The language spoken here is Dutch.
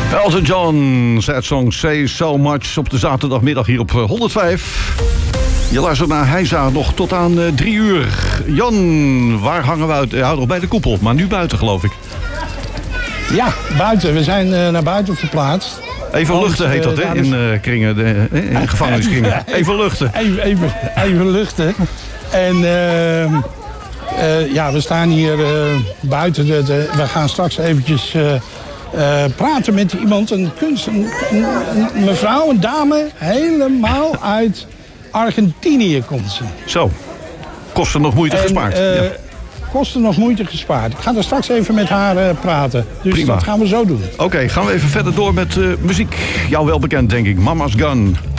Elton John, sad song Say So Much op de zaterdagmiddag hier op 105. Je luistert naar Heisa nog tot aan 3 uur. Jan, waar hangen we uit? Hou nog bij de koepel, maar nu buiten geloof ik. Ja, buiten. We zijn naar buiten verplaatst. Even luchten heet dat, hè? In kringen, in gevangeniskringen. Even luchten. Even luchten. En ja, we staan hier buiten. We gaan straks eventjes praten met iemand. Een mevrouw, een dame, helemaal uit Argentinië komt ze. Zo, kosten nog moeite gespaard. Ja. Kosten nog moeite gespaard. Ik ga er straks even met haar praten. Dus prima. Dat gaan we zo doen. Oké, gaan we even verder door met muziek. Jou wel bekend, denk ik. Mama's Gun.